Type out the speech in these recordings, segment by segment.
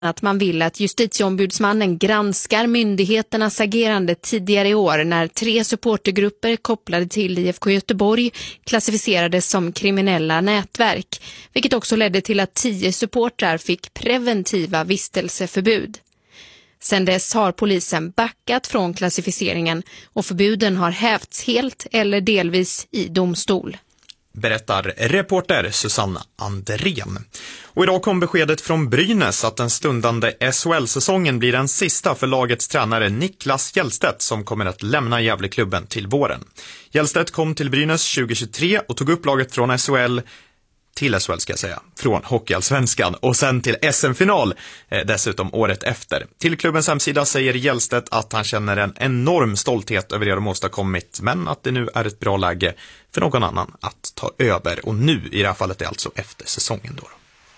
att man vill att justitieombudsmannen granskar myndigheternas agerande tidigare i år när 3 supportergrupper kopplade till IFK Göteborg klassificerades som kriminella nätverk, vilket också ledde till att 10 supportrar fick preventiva vistelseförbud. Sedan dess har polisen backat från klassificeringen och förbuden har hävts helt eller delvis i domstol. Berättar reporter Susanna Andrén. Och idag kom beskedet från Brynäs att den stundande SHL-säsongen blir den sista för lagets tränare Niklas Hjellstedt som kommer att lämna Gävleklubben till våren. Hjellstedt kom till Brynäs 2023 och tog upp laget från SHL till SHL från Hockeyallsvenskan och sen till SM-final dessutom året efter. Till klubbens hemsida säger Hjellstedt att han känner en enorm stolthet över det de åstadkommit, men att det nu är ett bra läge för någon annan att ta över. Och nu i det här fallet är alltså efter säsongen då.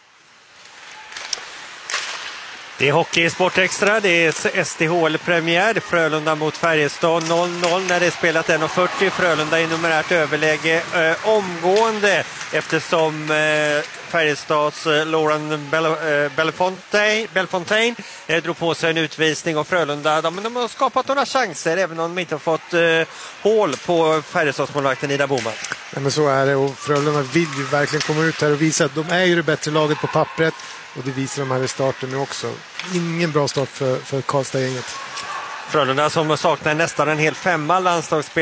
Det är Hockey Sport Extra, det är STHL-premiär, Frölunda mot Färjestad 0-0 när det är spelat 1:40. Frölunda i numerärt överläge omgående eftersom Färjestads Lauren Belfontaine drog på sig en utvisning och Frölunda de har skapat några chanser även om de inte har fått hål på Färjestadsmålvakten Ida Boman. Ja, men så är det och Frölunda vill ju verkligen komma ut här och visa att de är ju det bättre laget på pappret. Och det visar de här i starten nu också. Ingen bra start för Karlstad-gänget. Frölunda som saknar nästan en hel 5 landslagsspel.